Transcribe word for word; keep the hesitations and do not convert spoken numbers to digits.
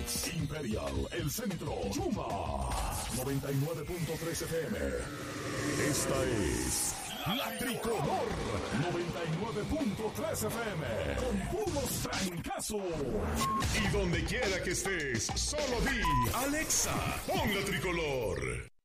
Phoenix, Imperial, El Centro, Yuma, noventa y nueve punto tres F M. Esta es La Tricolor, noventa y nueve punto tres F M, con puros trancazos. Y donde quiera que estés, solo di, Alexa, pon La Tricolor.